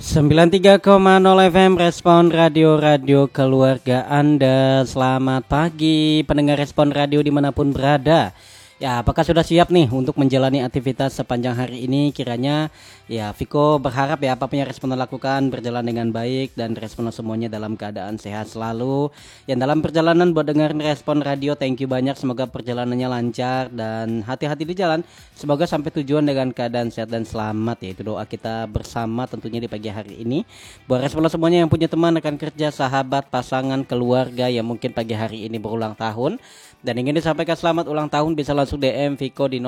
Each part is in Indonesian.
93,0 FM Respon Radio Keluarga Anda. Selamat pagi pendengar Respon Radio dimanapun berada. Ya, apakah sudah siap nih untuk menjalani aktivitas sepanjang hari ini? Kiranya ya Viko berharap ya apapun yang Respon lakukan berjalan dengan baik dan Respon semuanya dalam keadaan sehat selalu. Yang dalam perjalanan buat dengerin Respon Radio, thank you banyak. Semoga perjalanannya lancar dan hati-hati di jalan. Semoga sampai tujuan dengan keadaan sehat dan selamat. Ya, itu doa kita bersama tentunya di pagi hari ini. Buat Respon semuanya yang punya teman, rekan kerja, sahabat, pasangan, keluarga yang mungkin pagi hari ini berulang tahun dan ingin disampaikan selamat ulang tahun, bisa langsung DM Viko di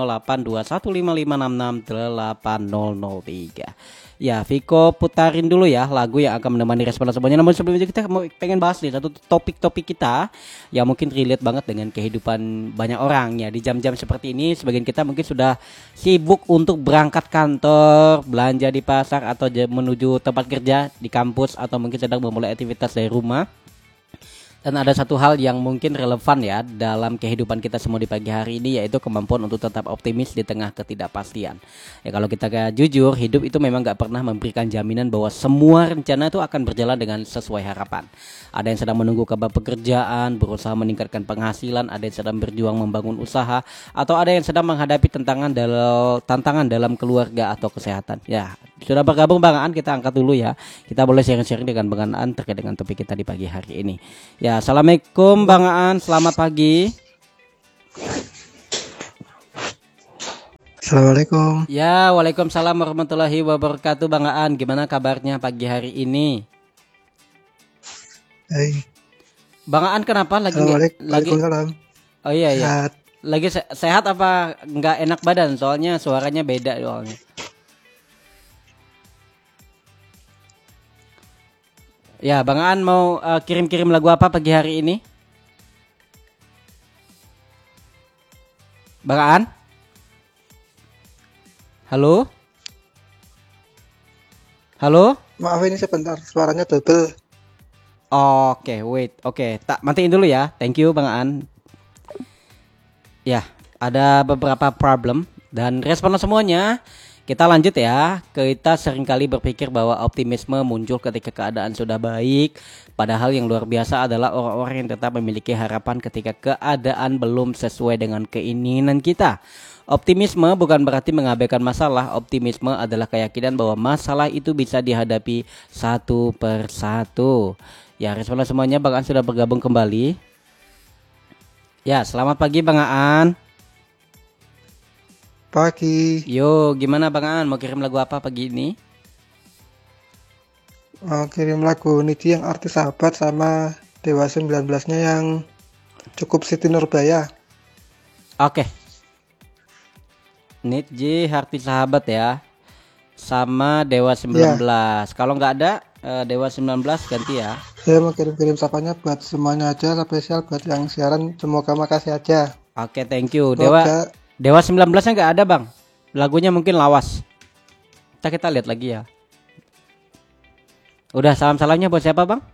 082155668003. Ya, Viko putarin dulu ya lagu yang akan menemani Respon semuanya. Namun sebelum itu kita pengen bahas nih satu topik-topik kita yang mungkin relate banget dengan kehidupan banyak orang ya. Di jam-jam seperti ini sebagian kita mungkin sudah sibuk untuk berangkat kantor, belanja di pasar atau menuju tempat kerja di kampus atau mungkin sedang memulai aktivitas dari rumah. Dan ada satu hal yang mungkin relevan ya dalam kehidupan kita semua di pagi hari ini, yaitu kemampuan untuk tetap optimis di tengah ketidakpastian. Ya, kalau kita jujur, hidup itu memang gak pernah memberikan jaminan bahwa semua rencana itu akan berjalan dengan sesuai harapan. Ada yang sedang menunggu kabar pekerjaan, berusaha meningkatkan penghasilan, ada yang sedang berjuang membangun usaha, atau ada yang sedang menghadapi tantangan dalam keluarga atau kesehatan. Ya, sudah bergabung Bang Aan, kita angkat dulu ya. Kita boleh sharing-sharing dengan Bang Aan terkait dengan topik kita di pagi hari ini. Ya, assalamualaikum Bang Aan, selamat pagi. Assalamualaikum. Ya, waalaikumsalam warahmatullahi wabarakatuh Bang Aan. Gimana kabarnya pagi hari ini? Hai. Bang Aan kenapa lagi? Waalaikumsalam. Oh iya ya. Sehat. Lagi sehat apa nggak enak badan? Soalnya suaranya beda soalnya. Ya, Bang Aan mau kirim-kirim lagu apa pagi hari ini? Bang Aan? Halo? Halo? Maaf ini sebentar, suaranya double. Oke, wait. Oke, tak matiin dulu ya. Thank you Bang Aan. Ya, ada beberapa problem dan respon semuanya. Kita lanjut ya. Kita seringkali berpikir bahwa optimisme muncul ketika keadaan sudah baik. Padahal yang luar biasa adalah orang-orang yang tetap memiliki harapan ketika keadaan belum sesuai dengan keinginan kita. Optimisme bukan berarti mengabaikan masalah. Optimisme adalah keyakinan bahwa masalah itu bisa dihadapi satu persatu. Ya, respon semuanya, Bang Aan sudah bergabung kembali. Ya, selamat pagi Bang Aan. Pagi. Yo, gimana Bang Aan? Mau kirim lagu apa pagi ini? Mau kirim lagu Niji yang artis sahabat sama Dewa 19-nya yang cukup Siti Nurbaya. Oke. Niji artis sahabat ya. Sama Dewa 19. Ya. Kalau nggak ada Dewa 19 ganti ya. Saya mau kirim-kirim sapanya buat semuanya aja, spesial buat yang siaran. Semoga makasih aja. Oke, thank you. Dewa 19-nya nggak ada Bang. Lagunya mungkin lawas. Kita lihat lagi ya. Udah, salam-salamnya buat siapa Bang?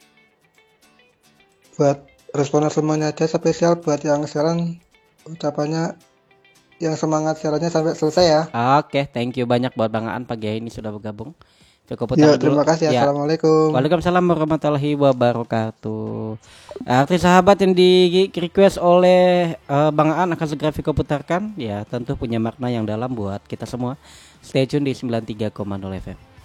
Buat responer semuanya aja, spesial buat yang siaran. Ucapannya yang semangat siarannya sampai selesai ya. Oke, thank you banyak buat Bang Aan pagi ini sudah bergabung. Cukup ya, terima kasih. Ya. Assalamualaikum. Waalaikumsalam warahmatullahi wabarakatuh. Artis sahabat yang di request oleh Bang Aan akan segera Viko putarkan. Ya, tentu punya makna yang dalam buat kita semua. Stay tune di 93,0 FM.